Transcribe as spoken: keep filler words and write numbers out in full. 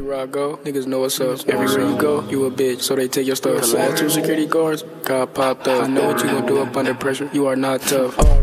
Everywhere I go, niggas know what's up. Everywhere you go, you a bitch, so they take your stuff. The last two security guards got popped up. I know what you gon' do up under pressure. You are not tough.